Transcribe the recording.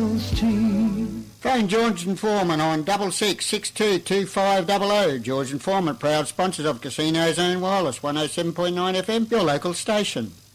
Hill Street. Phone George and Foreman on 66622500. George and Foreman, proud sponsors of Casino Zone Wireless, 107.9 FM, your local station.